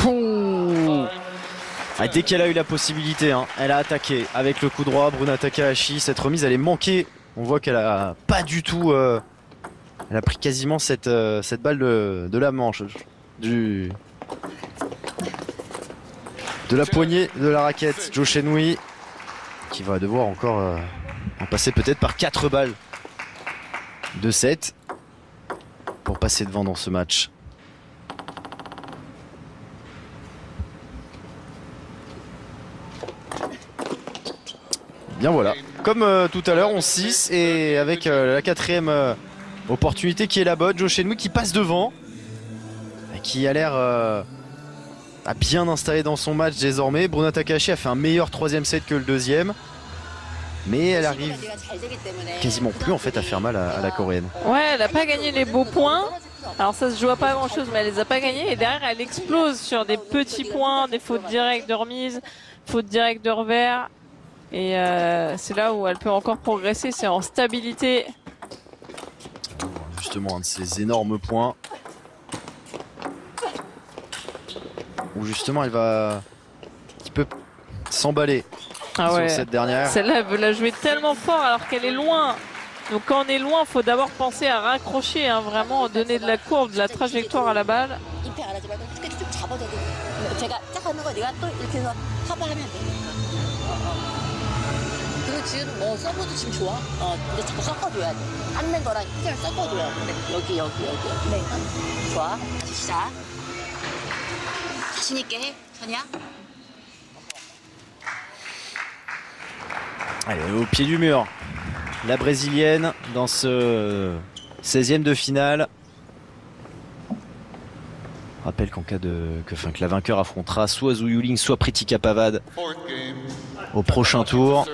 Pouh. Ah, dès qu'elle a eu la possibilité, hein, elle a attaqué avec le coup droit. Bruna Takahashi, cette remise elle est manquée. On voit qu'elle a pas du tout... elle a pris quasiment cette balle de la manche. De la poignée de la raquette. Jo Shen-Hui qui va devoir encore en passer peut-être par 4 balles de 7 pour passer devant dans ce match. Bien voilà, comme tout à l'heure, 11-6 et avec la 4e opportunité qui est la bonne. Jo Shen-Hui qui passe devant et qui a l'air à bien installé dans son match désormais. Bruna Takahashi a fait un meilleur 3e set que le 2e. Mais elle arrive quasiment plus en fait à faire mal à la coréenne. Ouais, elle n'a pas gagné les beaux points. Alors ça se joue à pas grand chose, mais elle les a pas gagnés. Et derrière, elle explose sur des petits points, des fautes directes de remise, fautes directes de revers. Et c'est là où elle peut encore progresser, c'est en stabilité. Justement, un de ces énormes points. Où justement elle va un petit peu s'emballer. Ah ouais. Sur cette dernière. Celle-là, elle veut la jouer tellement fort alors qu'elle est loin. Donc quand on est loin, il faut d'abord penser à raccrocher, hein, vraiment donner de la courbe, de la trajectoire à la balle. Allez, au pied du mur, la brésilienne dans ce 16e de finale. Je rappelle qu'en cas que la vainqueur affrontera soit Zhu Yuling, soit Pritika Pavad au prochain tour.